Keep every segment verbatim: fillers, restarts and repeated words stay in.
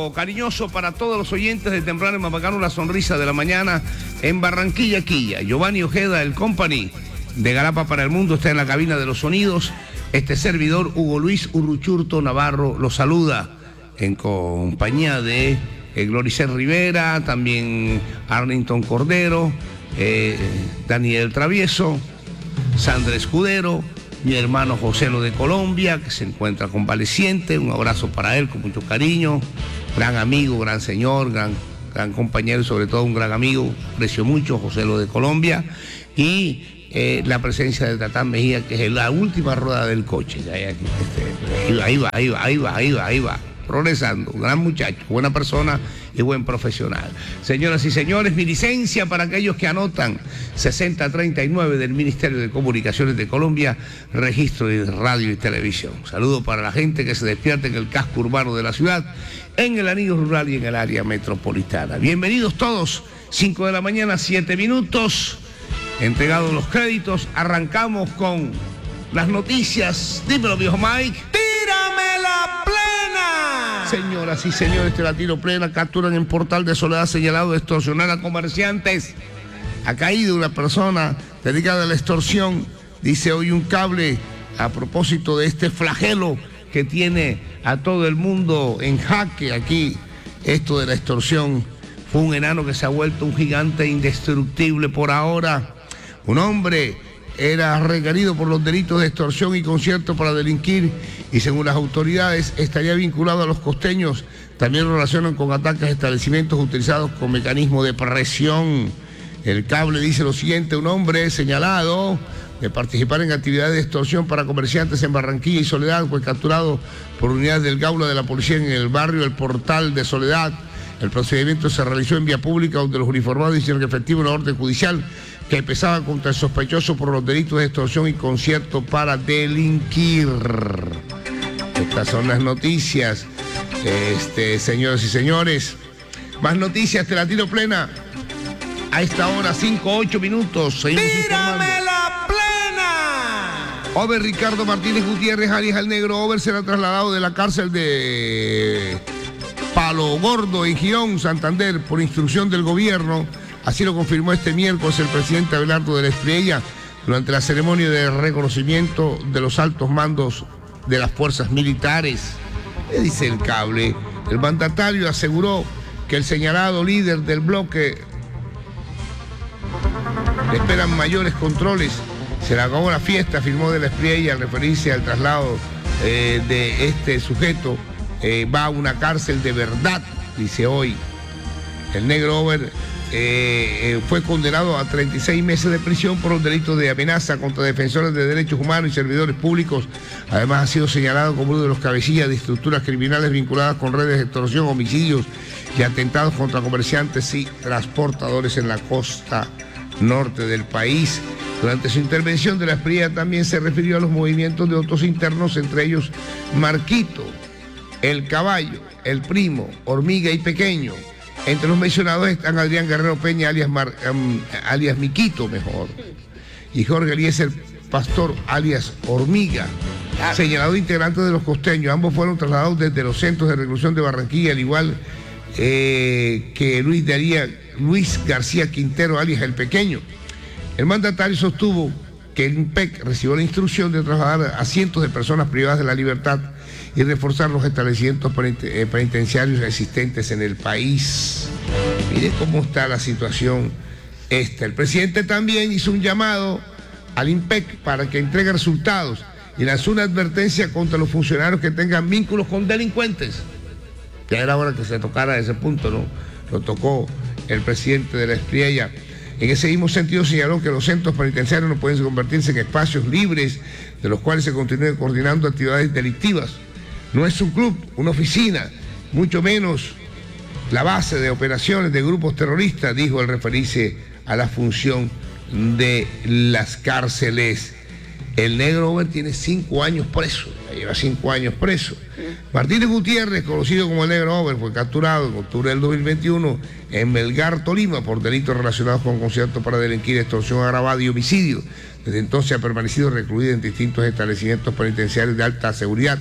saludo cariñoso para todos los oyentes de Temprano en Mapacano, la sonrisa de la mañana en Barranquilla, Quilla. Giovanni Ojeda, el company de Galapa para el Mundo, está en la cabina de los sonidos. Este servidor, Hugo Luis Uruchurto Navarro, lo saluda en compañía de eh, Gloricel Rivera, también Arlington Cordero, eh, Daniel Travieso, Sandra Escudero, mi hermano José Lo de Colombia, que se encuentra convaleciente. Un abrazo para él con mucho cariño. Gran amigo, gran señor, gran, gran compañero y sobre todo un gran amigo. Aprecio mucho José Lo de Colombia. Y eh, la presencia de Tatán Mejía, que es la última rueda del coche. Ahí va, ahí va, ahí va, ahí va, ahí va, ahí va. Progresando, gran muchacho, buena persona y buen profesional. Señoras y señores, mi licencia para aquellos que anotan sesenta treinta y nueve del Ministerio de Comunicaciones de Colombia, registro de radio y televisión. Saludo para la gente que se despierta en el casco urbano de la ciudad, en el anillo rural y en el área metropolitana. Bienvenidos todos, cinco de la mañana, siete minutos, entregados los créditos, arrancamos con las noticias. Dímelo, viejo Mike. ¡Tírame la plena! Señoras y señores, este la tiro plena. Capturan en Portal de Soledad señalado de extorsionar a comerciantes. Ha caído una persona dedicada a la extorsión. Dice hoy un cable a propósito de este flagelo que tiene a todo el mundo en jaque aquí. Esto de la extorsión. Fue un enano que se ha vuelto un gigante indestructible por ahora. Un hombre era requerido por los delitos de extorsión y concierto para delinquir y según las autoridades estaría vinculado a los costeños. También lo relacionan con ataques a establecimientos utilizados con mecanismo de presión. El cable dice lo siguiente: un hombre señalado de participar en actividades de extorsión para comerciantes en Barranquilla y Soledad fue capturado por unidades del Gaula de la policía en el barrio El Portal de Soledad. El procedimiento se realizó en vía pública donde los uniformados hicieron efectivo una orden judicial que pesaba contra el sospechoso por los delitos de extorsión y concierto para delinquir. Estas son las noticias, este, señoras y señores. Más noticias, te la tiro plena. A esta hora, cinco, ocho minutos. Seguimos informando. ¡Tírame la plena! Over Ricardo Martínez Gutiérrez, alias El Negro Over, será trasladado de la cárcel de Palo Gordo en Girón, Santander, por instrucción del gobierno. Así lo confirmó este miércoles el presidente Abelardo de la Espriella durante la ceremonia de reconocimiento de los altos mandos de las fuerzas militares. ¿Qué dice el cable? El mandatario aseguró que el señalado líder del bloque le esperan mayores controles. Se le acabó la fiesta, afirmó de la Espriella al referirse al traslado eh, de este sujeto. Eh, va a una cárcel de verdad, dice hoy. El Negro Over Eh, eh, fue condenado a treinta y seis meses de prisión por los delitos de amenaza contra defensores de derechos humanos y servidores públicos. Además ha sido señalado como uno de los cabecillas de estructuras criminales vinculadas con redes de extorsión, homicidios y atentados contra comerciantes y transportadores en la costa norte del país. Durante su intervención de la Espriella también se refirió a los movimientos de otros internos, entre ellos Marquito, El Caballo, El Primo, Hormiga y Pequeño. Entre los mencionados están Adrián Guerrero Peña, alias, Mar, um, alias Miquito, mejor, y Jorge Eliezer Pastor, alias Hormiga, señalado integrante de los costeños. Ambos fueron trasladados desde los centros de reclusión de Barranquilla, al igual eh, que Luis, Daría, Luis García Quintero, alias El Pequeño. El mandatario sostuvo que el I N P E C recibió la instrucción de trasladar a cientos de personas privadas de la libertad y reforzar los establecimientos penitenciarios existentes en el país. Mire cómo está la situación esta. El presidente también hizo un llamado al I N P E C para que entregue resultados y lanzó una advertencia contra los funcionarios que tengan vínculos con delincuentes. Ya era hora que se tocara ese punto, ¿no? Lo tocó el presidente de la Espriella. En ese mismo sentido señaló que los centros penitenciarios no pueden convertirse en espacios libres de los cuales se continúen coordinando actividades delictivas. No es un club, una oficina, mucho menos la base de operaciones de grupos terroristas, dijo al referirse a la función de las cárceles. El Negro Over tiene cinco años preso, lleva cinco años preso. Martínez Gutiérrez, conocido como el Negro Over, fue capturado en octubre del dos mil veintiuno en Melgar, Tolima, por delitos relacionados con conciertos para delinquir, extorsión agravada y homicidio. Desde entonces ha permanecido recluido en distintos establecimientos penitenciarios de alta seguridad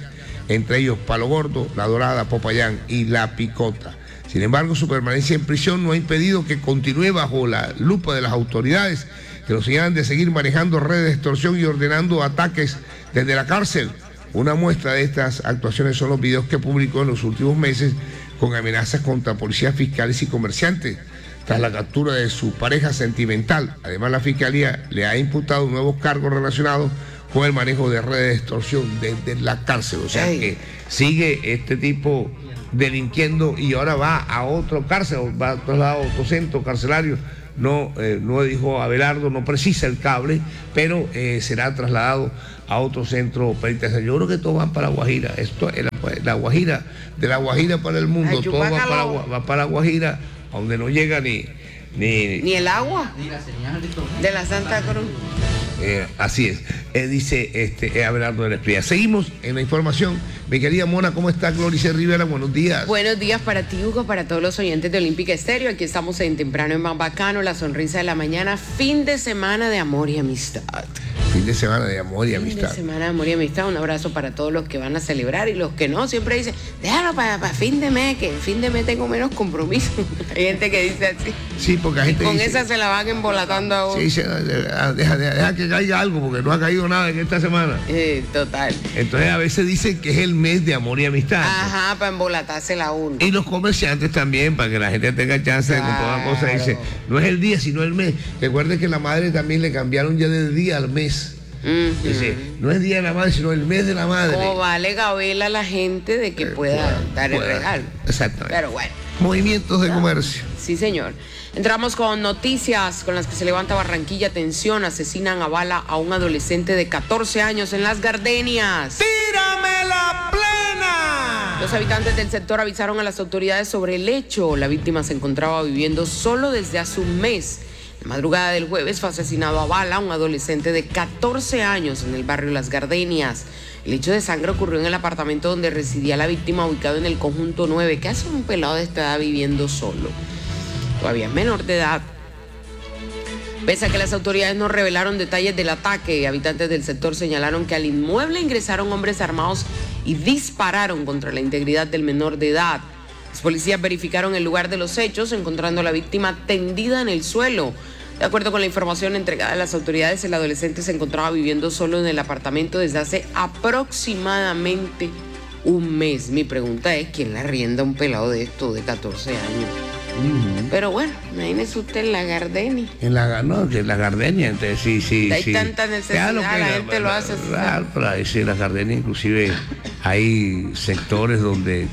entre ellos Palo Gordo, La Dorada, Popayán y La Picota. Sin embargo, su permanencia en prisión no ha impedido que continúe bajo la lupa de las autoridades, que lo señalan de seguir manejando redes de extorsión y ordenando ataques desde la cárcel. Una muestra de estas actuaciones son los videos que publicó en los últimos meses con amenazas contra policías, fiscales y comerciantes, tras la captura de su pareja sentimental. Además, la Fiscalía le ha imputado nuevos cargos relacionados con el manejo de redes de extorsión desde la cárcel. O sea, que sigue este tipo delinquiendo y ahora va a otro cárcel, va a otro lado, otro centro carcelario. No, eh, no dijo Abelardo, no precisa el cable, pero eh, será trasladado a otro centro penitenciario. Yo creo que todos van para la Guajira. Esto es la, la Guajira, de la Guajira para el mundo, todo va para, va para la Guajira, donde no llega ni ni, ni el agua ni la señal de la Santa Cruz. Eh, así es, eh, dice este eh, Abelardo de la Espriella. Seguimos en la información. Mi querida Mona, ¿cómo está Glorice Rivera? Buenos días. Buenos días para ti, Hugo, para todos los oyentes de Olímpica Estéreo. Aquí estamos en Temprano en Más Bacano, la sonrisa de la mañana, fin de semana de amor y amistad. Fin de semana de amor y amistad. Fin de semana de amor y amistad. Un abrazo para todos los que van a celebrar y los que no. Siempre dicen, déjalo para, para fin de mes, que en fin de mes tengo menos compromiso. Hay gente que dice así. Sí, porque la gente con dice, esa se la van embolatando a uno. Sí, deja, deja, deja, deja que caiga algo, porque no ha caído nada en esta semana. Eh, total. Entonces a veces dicen que es el mes de amor y amistad. Ajá, pues, para embolatársela a uno. Y los comerciantes también, para que la gente tenga chance claro. de comprar cosas. Dice, no es el día, sino el mes. Recuerden que la madre también le cambiaron ya del día al mes. Uh-huh. Dice, no es día de la madre, sino el mes de la madre. Como vale gabela a la gente de que eh, pueda, pueda dar pueda, el regalo. Exactamente. Pero bueno. Movimientos de ¿no? comercio. Sí, señor. Entramos con noticias con las que se levanta Barranquilla. Atención, asesinan a bala a un adolescente de catorce años en Las Gardenias. ¡Tírame la plena! Los habitantes del sector avisaron a las autoridades sobre el hecho. La víctima se encontraba viviendo solo desde hace un mes. La madrugada del jueves fue asesinado a bala un adolescente de catorce años en el barrio Las Gardenias. El hecho de sangre ocurrió en el apartamento donde residía la víctima, ubicado en el conjunto nueve. ¿Qué hace un pelado de esta edad viviendo solo? Todavía es menor de edad. Pese a que las autoridades no revelaron detalles del ataque, habitantes del sector señalaron que al inmueble ingresaron hombres armados y dispararon contra la integridad del menor de edad. Los policías verificaron el lugar de los hechos, encontrando a la víctima tendida en el suelo. De acuerdo con la información entregada a las autoridades, el adolescente se encontraba viviendo solo en el apartamento desde hace aproximadamente un mes. Mi pregunta es, ¿quién le arrienda a un pelado de esto de catorce años? Uh-huh. Pero bueno, imagínese usted en La Gardenia. En la, no, en La Gardenia, entonces sí, sí. Hay sí. tanta necesidad, la, la gente la, lo hace. Claro, pero ahí sí, La Gardenia inclusive hay sectores donde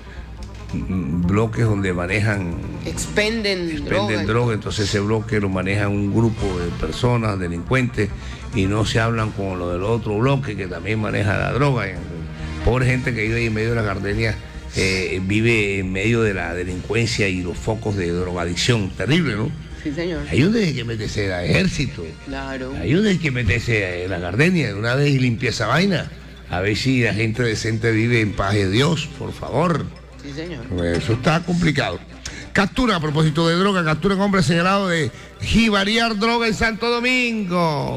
bloques donde manejan expenden, expenden droga, entonces ese bloque lo maneja un grupo de personas, delincuentes, y no se hablan con lo del otro bloque que también maneja la droga. Pobre gente que vive ahí en medio de La Gardenia, eh, vive en medio de la delincuencia y los focos de drogadicción, terrible, ¿no? Sí, señor. Ahí donde hay que meterse al ejército, claro. Ahí donde hay que meterse en La Gardenia de una vez y limpiar esa vaina, a ver si la gente decente vive en paz de Dios, por favor. Sí, señor. Eso está complicado. Captura, a propósito de droga, captura a un hombre señalado de jibariar droga en Santo Domingo.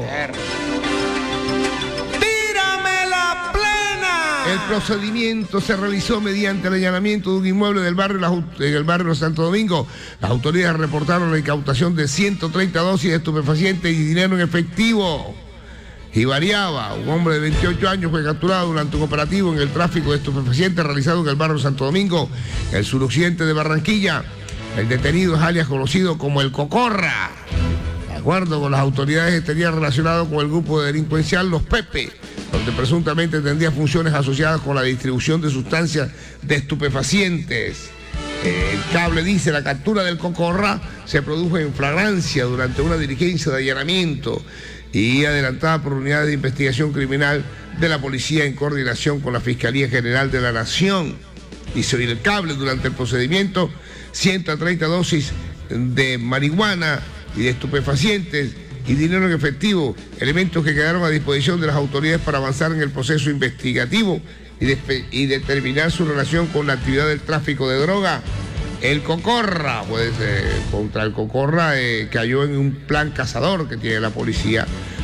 ¡Tírame la plena! El procedimiento se realizó mediante el allanamiento de un inmueble del barrio, en el barrio de Santo Domingo. Las autoridades reportaron la incautación de ciento treinta dosis de estupefacientes y dinero en efectivo. Jibariaba, un hombre de veintiocho años, fue capturado durante un operativo en el tráfico de estupefacientes realizado en el barrio Santo Domingo, el suroccidente de Barranquilla. El detenido es alias conocido como el Cocorra. De acuerdo con las autoridades, estaría relacionado con el grupo delincuencial Los Pepe, donde presuntamente tendría funciones asociadas con la distribución de sustancias de estupefacientes. El cable dice, la captura del Cocorra se produjo en flagrancia durante una diligencia de allanamiento y adelantada por unidades de investigación criminal de la policía en coordinación con la Fiscalía General de la Nación. Dice hoy el cable, durante el procedimiento, ciento treinta dosis de marihuana y de estupefacientes y dinero en efectivo, elementos que quedaron a disposición de las autoridades para avanzar en el proceso investigativo y, de, y determinar su relación con la actividad del tráfico de droga. El Cocorra, pues eh, contra el Cocorra eh, cayó en un plan cazador que tiene la policía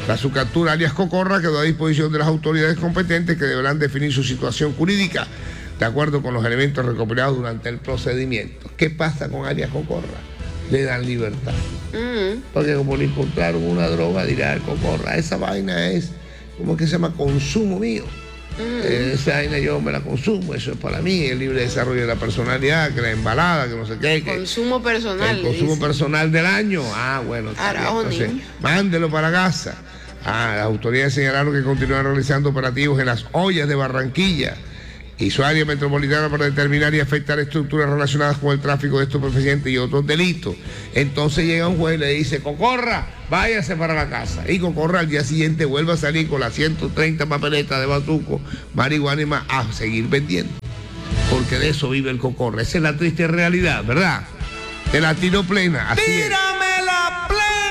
Tras su captura, alias Cocorra quedó a disposición de las autoridades competentes que deberán definir su situación jurídica de acuerdo con los elementos recopilados durante el procedimiento. ¿Qué pasa con alias Cocorra? Le dan libertad. Mm. Porque como le encontraron una droga, dirá Cocorra, esa vaina es, ¿cómo que se llama? Consumo mío. Mm. Esa vaina yo me la consumo, eso es para mí, el libre desarrollo de la personalidad, que la embalada, que no sé qué. Que, consumo personal. El consumo dice. personal del año. Ah, bueno, está bien. Entonces, mándelo para casa. Ah, las autoridades señalaron que continúan realizando operativos en las ollas de Barranquilla y su área metropolitana para determinar y afectar estructuras relacionadas con el tráfico de estupefacientes y otros delitos. Entonces llega un juez y le dice, Cocorra, váyase para la casa. Y Cocorra al día siguiente vuelve a salir con las ciento treinta papeletas de batuco, marihuana y más, a seguir vendiendo. Porque de eso vive el Cocorra. Esa es la triste realidad, ¿verdad? De la tiro plena. Así ¡Tírame es. la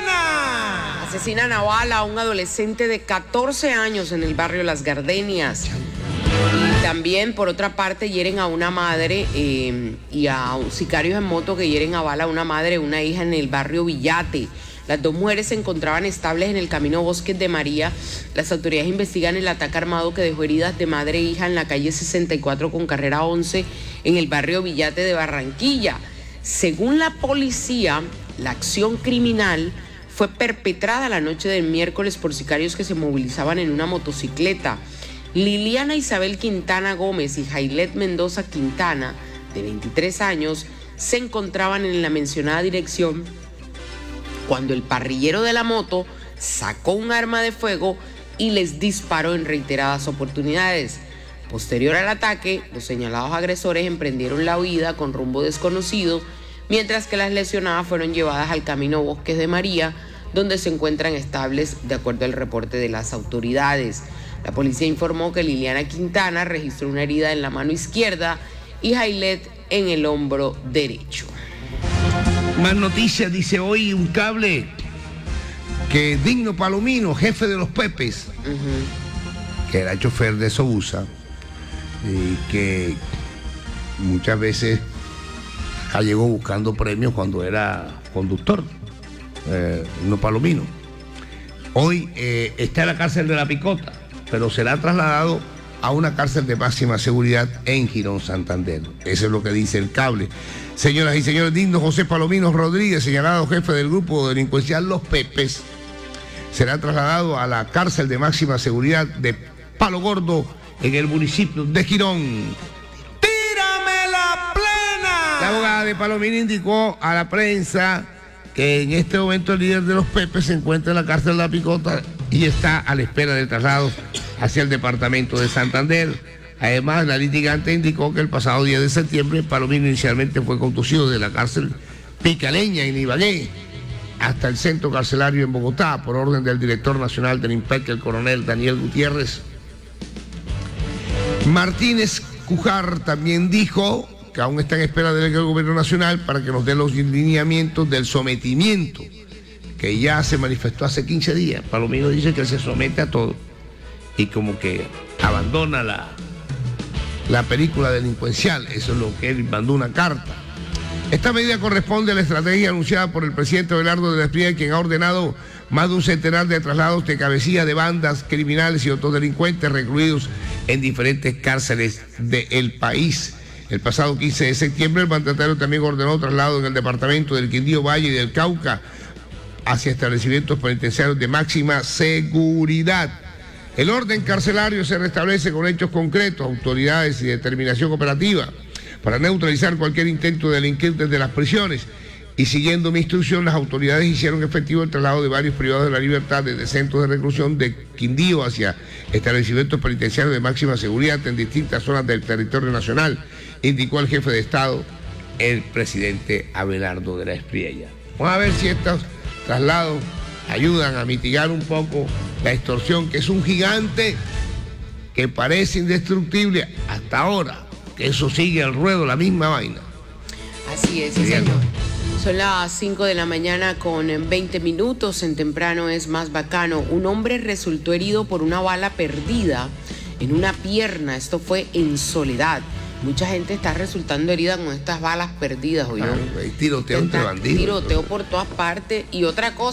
plena! Asesinan a bala a un adolescente de catorce años en el barrio Las Gardenias. Y también, por otra parte, hieren a una madre eh, y a sicarios en moto que hieren a bala a una madre y una hija en el barrio Villate. Las dos mujeres se encontraban estables en el camino Bosques de María. Las autoridades investigan el ataque armado que dejó heridas de madre e hija en la calle sesenta y cuatro con carrera once en el barrio Villate de Barranquilla. Según la policía, la acción criminal fue perpetrada la noche del miércoles por sicarios que se movilizaban en una motocicleta. Liliana Isabel Quintana Gómez y Jailet Mendoza Quintana, de veintitrés años, se encontraban en la mencionada dirección cuando el parrillero de la moto sacó un arma de fuego y les disparó en reiteradas oportunidades. Posterior al ataque, los señalados agresores emprendieron la huida con rumbo desconocido, mientras que las lesionadas fueron llevadas al camino Bosques de María, donde se encuentran estables de acuerdo al reporte de las autoridades. La policía informó que Liliana Quintana registró una herida en la mano izquierda y Jailet en el hombro derecho. Más noticias, dice hoy un cable que Digno Palomino, jefe de los Pepes, uh-huh. que era chofer de Sobusa y que muchas veces llegó buscando premios cuando era conductor, eh, Digno Palomino. Hoy eh, está en la cárcel de La Picota, pero será trasladado a una cárcel de máxima seguridad en Girón, Santander. Eso es lo que dice el cable. Señoras y señores, Digno José Palomino Rodríguez, señalado jefe del grupo delincuencial Los Pepes, será trasladado a la cárcel de máxima seguridad de Palo Gordo en el municipio de Girón. ¡Tírame la plena! La abogada de Palomino indicó a la prensa que en este momento el líder de Los Pepes se encuentra en la cárcel de La Picota y está a la espera del traslado hacia el departamento de Santander. Además, la litigante indicó que el pasado diez de septiembre Palomino inicialmente fue conducido de la cárcel Picaleña en Ibagué hasta el centro carcelario en Bogotá por orden del director nacional del INPEC, el coronel Daniel Gutiérrez. Martínez Cujar también dijo que aún está en espera del gobierno nacional para que nos dé los lineamientos del sometimiento, que ya se manifestó hace quince días. Palomino dice que se somete a todo y como que abandona la, la película delincuencial. Eso es lo que él mandó una carta. Esta medida corresponde a la estrategia anunciada por el presidente Abelardo de la Espriella, quien ha ordenado más de un centenar de traslados de cabecilla de bandas criminales y otros delincuentes recluidos en diferentes cárceles del país. El pasado quince de septiembre el mandatario también ordenó traslado en el departamento del Quindío, Valle y del Cauca hacia establecimientos penitenciarios de máxima seguridad. El orden carcelario se restablece con hechos concretos, autoridades y determinación operativa para neutralizar cualquier intento de delinquir desde las prisiones. Y siguiendo mi instrucción, las autoridades hicieron efectivo el traslado de varios privados de la libertad desde centros de reclusión de Quindío hacia establecimientos penitenciarios de máxima seguridad en distintas zonas del territorio nacional, indicó el jefe de Estado, el presidente Abelardo de la Espriella. Vamos a ver si estos traslados ayudan a mitigar un poco la extorsión, que es un gigante que parece indestructible hasta ahora, que eso sigue al ruedo, la misma vaina. Así es, sí, señor. Son las cinco de la mañana con veinte minutos. En Temprano es más bacano. Un hombre resultó herido por una bala perdida en una pierna. Esto fue en Soledad. Mucha gente está resultando herida con estas balas perdidas, ¿o no? Ah, tiroteo entre bandidos. Tiroteo por todas partes. Y otra cosa,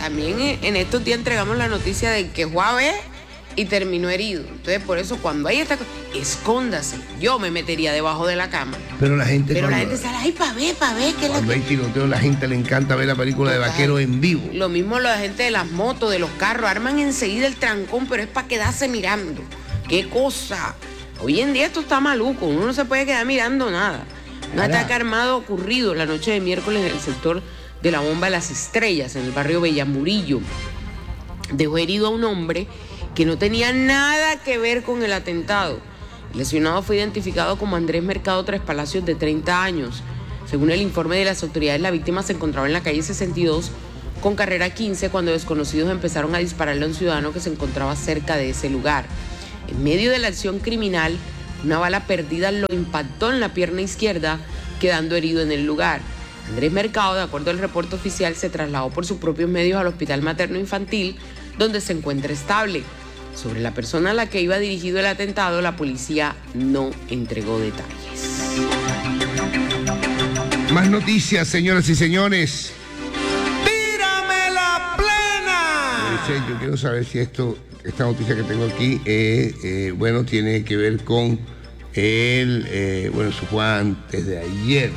también en estos días entregamos la noticia de que fue a ver y terminó herido. Entonces, por eso, cuando hay esta cosa, escóndase. Yo me metería debajo de la cama. Pero la gente... Pero cuando, la gente sale ahí para ver, para ver. Que cuando la... hay tiroteo, la gente le encanta ver la película Total. de vaquero en vivo. Lo mismo la gente de las motos, de los carros. Arman enseguida el trancón, pero es para quedarse mirando. ¡Qué cosa! Hoy en día esto está maluco. Uno no se puede quedar mirando nada. Un Ara. ataque armado ocurrido la noche de miércoles en el sector de la Bomba de las Estrellas, en el barrio Bellamurillo. Dejó herido a un hombre que no tenía nada que ver con el atentado. El lesionado fue identificado como Andrés Mercado Tres Palacios, de treinta años. Según el informe de las autoridades, la víctima se encontraba en la calle sesenta y dos con carrera quince cuando desconocidos empezaron a dispararle a un ciudadano que se encontraba cerca de ese lugar. En medio de la acción criminal, una bala perdida lo impactó en la pierna izquierda, quedando herido en el lugar. Andrés Mercado, de acuerdo al reporte oficial, se trasladó por sus propios medios al Hospital Materno Infantil, donde se encuentra estable. Sobre la persona a la que iba dirigido el atentado, la policía no entregó detalles. Más noticias, señoras y señores. ¡Tírame la plena! Yo quiero saber si esto, esta noticia que tengo aquí, eh, eh, bueno, tiene que ver con el, eh, bueno, eso fue antes de ayer.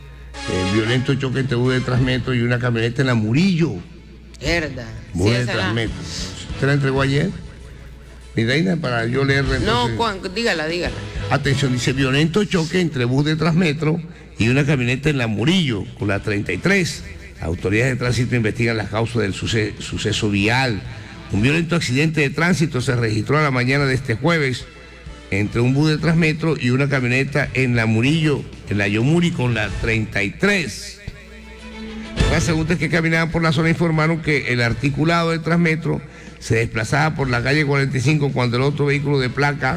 El violento choque entre bus de Transmetro y una camioneta en la Murillo. Verdad. Bus Sí, de la... Transmetro. ¿Usted la entregó ayer? Mi reina, para yo leerla. No, Juan, dígala, dígala. Atención, dice: violento choque entre bus de Transmetro y una camioneta en la Murillo, con la treinta y tres. Las autoridades de tránsito investigan las causas del suceso, suceso vial. Un violento accidente de tránsito se registró a la mañana de este jueves entre un bus de Transmetro y una camioneta en la Murillo, en la Yomuri, con la treinta y tres. Las segundas que caminaban por la zona informaron que el articulado de Transmetro se desplazaba por la calle cuarenta y cinco cuando el otro vehículo de placa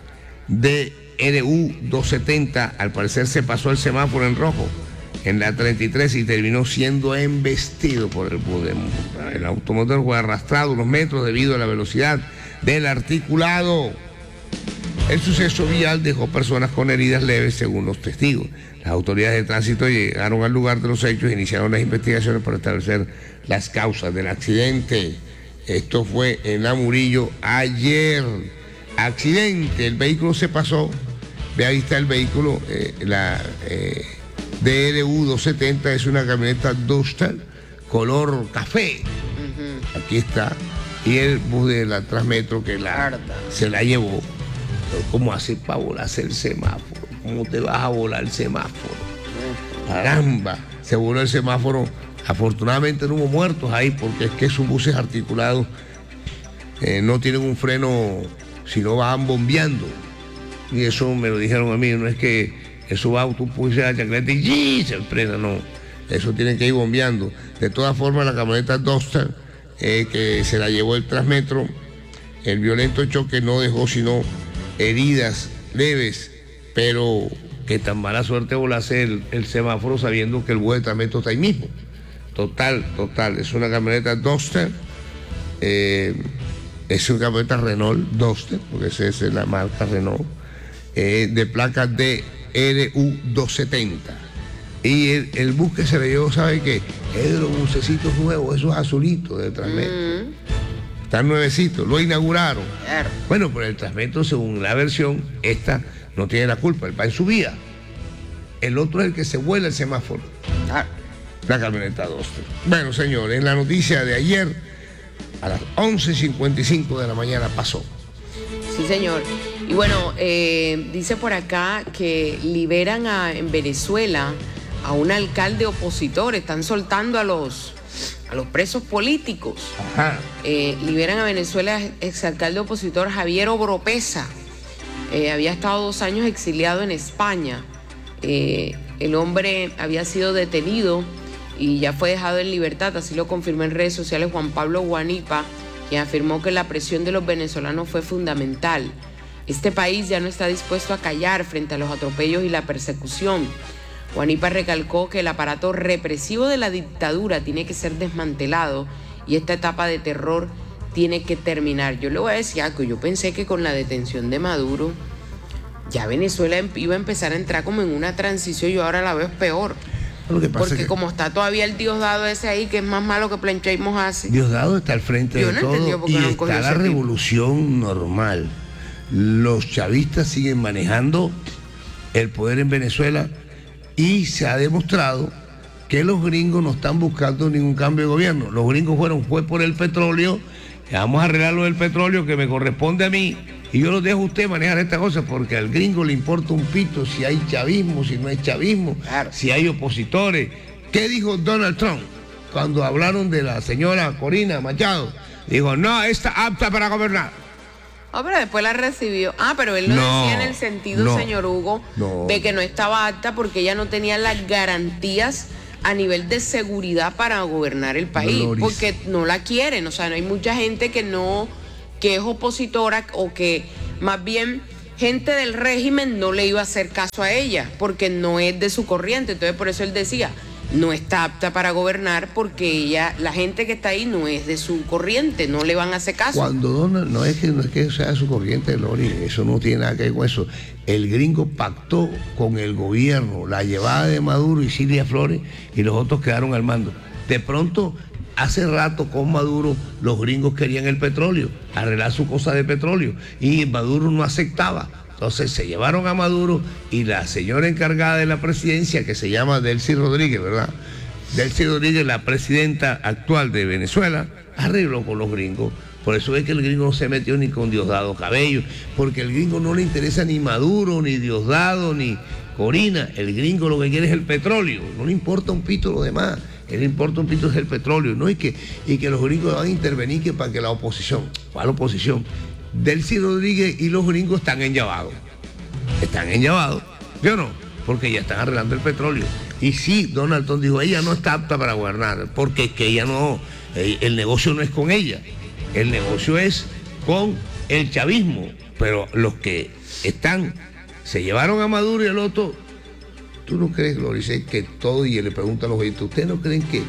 de R U doscientos setenta al parecer se pasó el semáforo en rojo en la treinta y tres y terminó siendo embestido por el bus. El automotor fue arrastrado unos metros debido a la velocidad del articulado. El suceso vial dejó personas con heridas leves, según los testigos. Las autoridades de tránsito llegaron al lugar de los hechos e iniciaron las investigaciones para establecer las causas del accidente. Esto fue en la Murillo ayer. Accidente, el vehículo se pasó. Ve, ahí está el vehículo, eh, la eh, D R U doscientos setenta, es una camioneta Duster color café. Uh-huh. Aquí está. Y el bus de la Transmetro que la, se la llevó. ¿Cómo hace para volarse el semáforo? ¿Cómo te vas a volar el semáforo? Caramba, se voló el semáforo. Afortunadamente no hubo muertos ahí, porque es que esos buses articulados eh, no tienen un freno, sino van bombeando. Y eso me lo dijeron a mí, no es que eso va, tú puses la chancleta y ¡sí! Se frena, no. Eso tiene que ir bombeando. De todas formas, la camioneta Duster, eh, que se la llevó el Transmetro, el violento choque no dejó sino heridas leves, pero que tan mala suerte volarse el, el semáforo sabiendo que el bus de Transmetro está ahí mismo. Total, total, es una camioneta Duster, eh, es una camioneta Renault Duster, porque esa es la marca Renault, eh, de placa de R U doscientos setenta. Y el, el bus que se le llevó, ¿sabe qué? Es de los bucecitos nuevos, esos azulitos de Transmetro. Mm. Están nuevecitos, lo inauguraron. Claro. Bueno, pero el Transmetro, según la versión, esta no tiene la culpa, él va en su vía. El otro es el que se vuela el semáforo. Claro. La camioneta Duster. Bueno, señores, en la noticia de ayer, a las once cincuenta y cinco de la mañana pasó. Sí, señor. Y bueno, eh, dice por acá que liberan a, en Venezuela a un alcalde opositor. Están soltando a los, a los presos políticos. Ajá. Eh, liberan a Venezuela exalcalde opositor Javier Oropesa. Eh, había estado dos años exiliado en España. Eh, el hombre había sido detenido y ya fue dejado en libertad, así lo confirmó en redes sociales Juan Pablo Guanipa, quien afirmó que la presión de los venezolanos fue fundamental. Este país ya no está dispuesto a callar frente a los atropellos y la persecución. Guanipa recalcó que el aparato represivo de la dictadura tiene que ser desmantelado y esta etapa de terror tiene que terminar. Yo le voy a decir algo, yo pensé que con la detención de Maduro ya Venezuela iba a empezar a entrar como en una transición, yo ahora la veo peor. Lo que pasa Porque que como está todavía el Diosdado ese ahí, que es más malo que Plancha y Mojase. Diosdado está al frente Yo de no todo entendí por qué y no han cogido está la ese tipo. revolución normal. Los chavistas siguen manejando el poder en Venezuela y se ha demostrado que los gringos no están buscando ningún cambio de gobierno. Los gringos fueron, fue por el petróleo, vamos a arreglar lo del petróleo que me corresponde a mí y yo lo dejo a usted manejar esta cosa porque al gringo le importa un pito si hay chavismo, si no hay chavismo, Claro. si hay opositores. ¿Qué dijo Donald Trump cuando hablaron de la señora Corina Machado? Dijo, no, está apta para gobernar. Ah, pero después la recibió. Ah, pero él lo No, decía en el sentido, no, señor Hugo, no. de que no estaba apta porque ella no tenía las garantías a nivel de seguridad para gobernar el país, Dolores. porque no la quieren. O sea, no hay mucha gente que no, que es opositora o que más bien gente del régimen no le iba a hacer caso a ella porque no es de su corriente. Entonces por eso él decía, no está apta para gobernar porque ella, la gente que está ahí no es de su corriente, no le van a hacer caso. Cuando Donald, no es que no es que sea su corriente, Lori, eso no tiene nada que ver con eso. El gringo pactó con el gobierno la llevada de Maduro y Silvia Flores y los otros quedaron al mando. De pronto, hace rato con Maduro, los gringos querían el petróleo, arreglar su cosa de petróleo, y Maduro no aceptaba. Entonces se llevaron a Maduro y la señora encargada de la presidencia, que se llama Delcy Rodríguez, ¿verdad? Delcy Rodríguez, la presidenta actual de Venezuela, arregló con los gringos. Por eso es que el gringo no se metió ni con Diosdado Cabello, porque el gringo no le interesa ni Maduro, ni Diosdado, ni Corina. El gringo lo que quiere es el petróleo, no le importa un pito lo demás. Él le importa un pito es el petróleo, ¿no? Y que, y que los gringos van a intervenir que para que la oposición, ¿cuál oposición? Delcy Rodríguez y los gringos están enllavados. Están enllavados, ¿sí o no? Porque ya están arreglando el petróleo. Y sí, Donald Trump dijo, ella no está apta para gobernar, porque es que ella no, el negocio no es con ella, el negocio es con el chavismo. Pero los que están, se llevaron a Maduro y al otro. ¿Tú no crees, Glorice, que todo, y le pregunta a los oyentes, ¿ustedes no creen que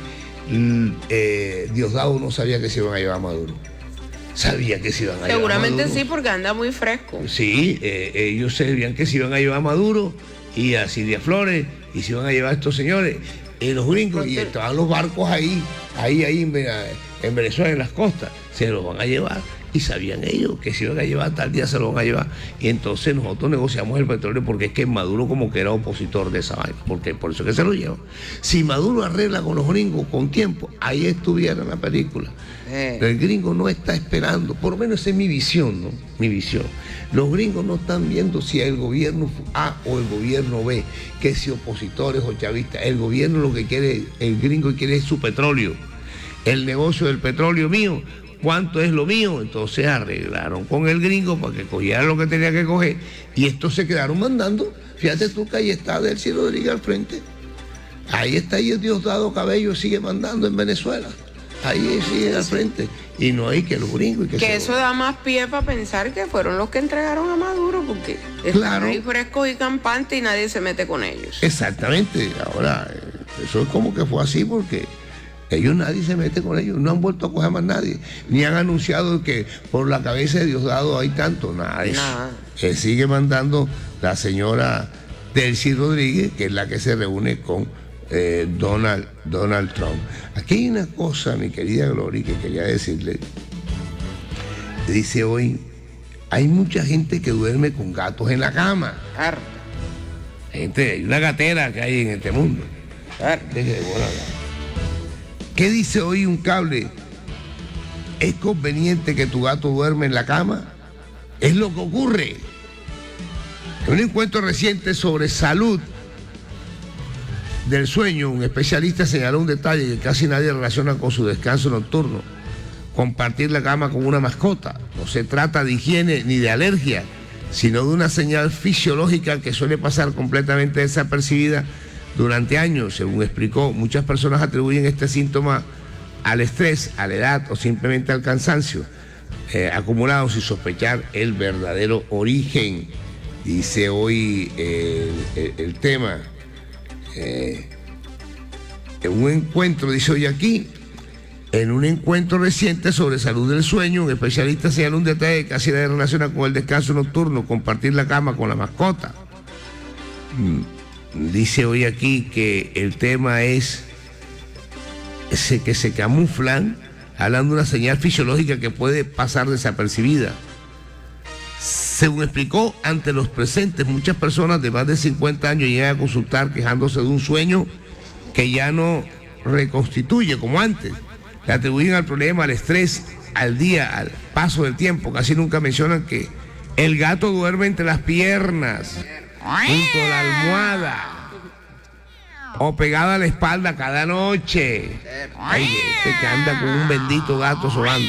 eh, Diosdado no sabía que se iban a llevar a Maduro? Sabía que se iban a Seguramente llevar a Maduro. sí, porque anda muy fresco. Sí, eh, ellos sabían que se iban a llevar a Maduro y a Silvia Flores y se iban a llevar a estos señores, y los gringos, y estaban los barcos ahí, ahí, ahí en, en Venezuela, en las costas, se los van a llevar. Y sabían ellos que se iban a llevar, tal día se lo van a llevar. Y entonces nosotros negociamos el petróleo porque es que Maduro como que era opositor de esa vaina, porque por eso es que se lo llevan. Si Maduro arregla con los gringos con tiempo, ahí estuviera la película. Eh. Pero el gringo no está esperando, por lo menos esa es mi visión, ¿no? Mi visión. Los gringos no están viendo si el gobierno A o el gobierno B, que si opositores o chavistas. El gobierno lo que quiere, el gringo quiere es su petróleo. El negocio del petróleo mío. ¿Cuánto es lo mío? Entonces arreglaron con el gringo para que cogiera lo que tenía que coger y estos se quedaron mandando. Fíjate tú que ahí está Delcy Rodríguez al frente. Ahí está ahí el Diosdado Cabello, sigue mandando en Venezuela. Ahí sigue sí, al frente. Y no hay que los gringos. Y que que eso lo... da más pie para pensar que fueron los que entregaron a Maduro, porque claro, están ahí frescos y campantes y nadie se mete con ellos. Exactamente. Ahora, eso es como que fue así porque... ellos nadie se mete con ellos, no han vuelto a coger más nadie, ni han anunciado que por la cabeza de Diosdado hay tanto, nada de eso. Nada. Eh, sigue mandando la señora Delcy Rodríguez, que es la que se reúne con eh, Donald, Donald Trump. Aquí hay una cosa, mi querida Gloria, que quería decirle. Dice hoy, hay mucha gente que duerme con gatos en la cama. Claro. Gente, hay una gatera que hay en este mundo. Claro. ¿Qué dice hoy un cable? ¿Es conveniente que tu gato duerme en la cama? Es lo que ocurre. En un encuentro reciente sobre salud del sueño, un especialista señaló un detalle que casi nadie relaciona con su descanso nocturno: compartir la cama con una mascota. No se trata de higiene ni de alergia, sino de una señal fisiológica que suele pasar completamente desapercibida durante años. Según explicó, muchas personas atribuyen este síntoma al estrés, a la edad o simplemente al cansancio eh, acumulado sin sospechar el verdadero origen. Dice hoy eh, el, el tema, eh, en un encuentro, dice hoy aquí, en un encuentro reciente sobre salud del sueño, un especialista señaló un detalle que casi nadie relaciona con el descanso nocturno: compartir la cama con la mascota. Mm. dice hoy aquí que el tema es ese, que se camuflan, hablando de una señal fisiológica que puede pasar desapercibida. Según explicó ante los presentes, muchas personas de más de cincuenta años llegan a consultar quejándose de un sueño que ya no reconstituye como antes. Le atribuyen al problema, al estrés, al día, al paso del tiempo. Casi nunca mencionan que el gato duerme entre las piernas, junto a la almohada o pegada a la espalda cada noche. Ay, este que anda con un bendito gato sobando.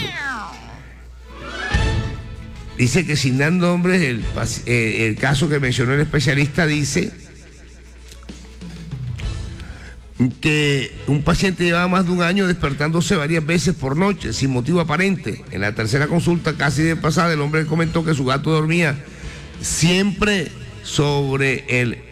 Dice que sin dar nombres, el, eh, el caso que mencionó el especialista dice que un paciente llevaba más de un año despertándose varias veces por noche sin motivo aparente. En la tercera consulta, casi de pasada, el hombre comentó que su gato dormía siempre sobre el